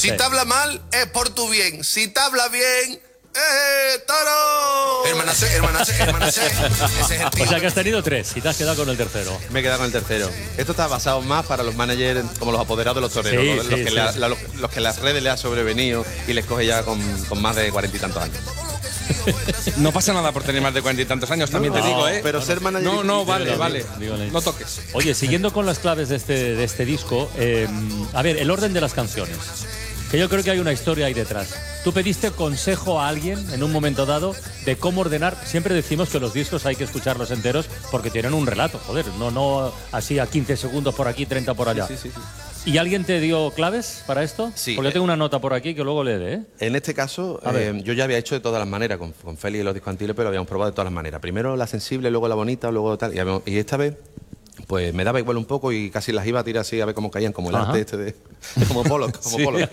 Si te habla mal, es por tu bien. Si te habla bien, ¡toro! Hermana C. Ese es el tío. O sea que has tenido 3 y te has quedado con el tercero. Me he quedado con el tercero. Esto está basado más para los managers como los apoderados de los toreros, Sí, ¿no? Los que las redes le ha sobrevenido y les coge ya con más de 40 y tantos años. No pasa nada por tener más de 40 y tantos años, también te digo, ¿eh? Pero ser manager... Vale. Dígale. No toques. Oye, siguiendo con las claves de este disco, a ver, el orden de las canciones. Que yo creo que hay una historia ahí detrás. Tú pediste consejo a alguien en un momento dado de cómo ordenar. Siempre decimos que los discos hay que escucharlos enteros porque tienen un relato, joder, no así a 15 segundos por aquí, 30 por allá. Sí. ¿Y alguien te dio claves para esto? Sí. Porque yo tengo una nota por aquí que luego leeré, ¿eh? En este caso, yo ya había hecho de todas las maneras, con Félix y los discos Antilles, pero habíamos probado de todas las maneras. Primero la sensible, luego la bonita, luego tal. Y esta vez, pues me daba igual un poco y casi las iba a tirar así a ver cómo caían, como el arte este de... Como Pollock, como Pollock.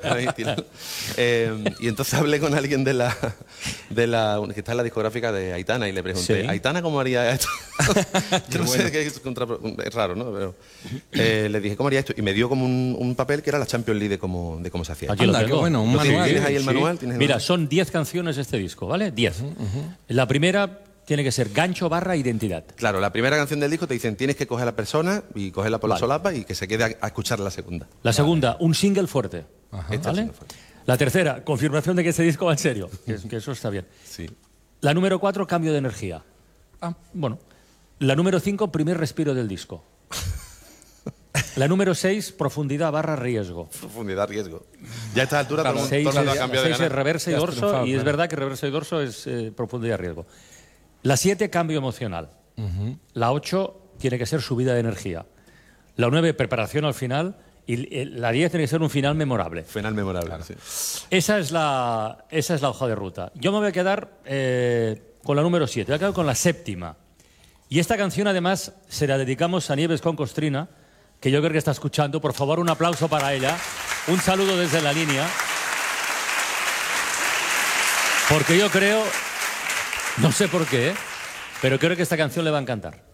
Y entonces hablé con alguien de la que está en la discográfica de Aitana y le pregunté, Sí. ¿Aitana cómo haría esto? Yo no sé qué es raro, ¿no? Pero le dije, ¿cómo haría esto? Y me dio como un papel que era la Champions League de cómo se hacía. Aquí lo Anda, tengo. qué bueno, un ¿Lo manual. ¿Tienes ahí el Sí. manual? ¿Tienes el Mira, manual? son 10 canciones este disco, ¿vale? 10. La primera tiene que ser gancho / identidad. Claro, la primera canción del disco te dicen tienes que coger a la persona y cogerla por la Vale. solapa y que se quede a escuchar la segunda. La segunda, un single fuerte. Este es el ¿Vale? single fuerte. La tercera, confirmación de que ese disco va en serio. Que eso está bien. Sí. La número 4, cambio de energía. Bueno. La número 5, primer respiro del disco. La número 6, profundidad / riesgo. Profundidad, riesgo. Ya a esta altura Claro, todo el 6 mundo ha cambiado de es ganar. reversa y Ya has dorso, triunfado, y es claro. verdad que reversa y dorso es profundidad y riesgo. La 7, cambio emocional. La 8, tiene que ser subida de energía. La 9, preparación al final. Y la 10 tiene que ser un final memorable. Final memorable. Sí. Esa es la hoja de ruta. Yo me voy a quedar con la número 7, voy a quedar con la séptima. Y esta canción, además, se la dedicamos a Nieves con Costrina, que yo creo que está escuchando. Por favor, un aplauso para ella. Un saludo desde la línea. Porque yo creo, no sé por qué, pero creo que esta canción le va a encantar.